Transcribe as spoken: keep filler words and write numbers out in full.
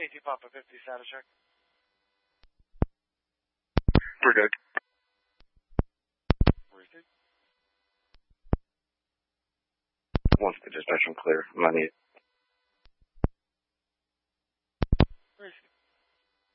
K two Papa fifty, status check. We're good. Received. Once the dispatch I'm clear, I'm on you.